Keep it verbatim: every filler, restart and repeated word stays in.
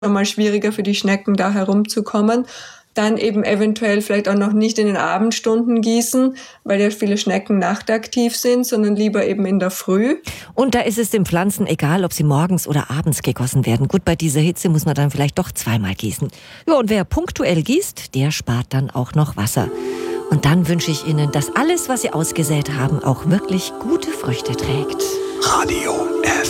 mal schwieriger für die Schnecken, da herumzukommen. Dann eben eventuell vielleicht auch noch nicht in den Abendstunden gießen, weil ja viele Schnecken nachtaktiv sind, sondern lieber eben in der Früh. Und da ist es den Pflanzen egal, ob sie morgens oder abends gegossen werden. Gut, bei dieser Hitze muss man dann vielleicht doch zweimal gießen. Ja, und wer punktuell gießt, der spart dann auch noch Wasser. Und dann wünsche ich Ihnen, dass alles, was Sie ausgesät haben, auch wirklich gute Früchte trägt. Radio F.